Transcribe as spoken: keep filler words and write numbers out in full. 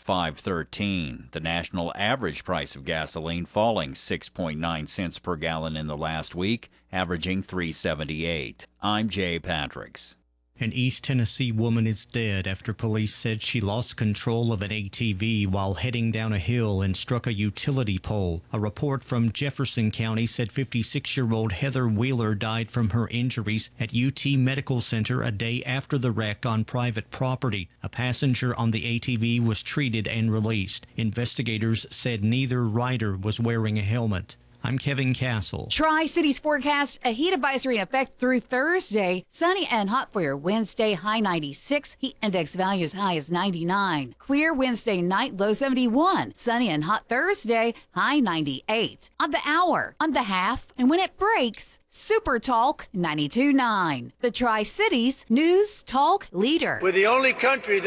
five thirteen. The national average price of gasoline falling six point nine cents per gallon in the last week, averaging three seventy-eight. I'm Jay Patricks. An East Tennessee woman is dead after police said she lost control of an A T V while heading down a hill and struck a utility pole. A report from Jefferson County said fifty-six-year-old Heather Wheeler died from her injuries at U T Medical Center a day after the wreck on private property. A passenger on the A T V was treated and released. Investigators said neither rider was wearing a helmet. I'm Kevin Castle. Tri-Cities forecast, a heat advisory in effect through Thursday. Sunny and hot for your Wednesday, high ninety-six. Heat index values high as ninety-nine. Clear Wednesday night, low seventy-one. Sunny and hot Thursday, high ninety-eight. On the hour, on the half, and when it breaks, Super Talk ninety-two point nine. The Tri-Cities News Talk Leader. We're the only country that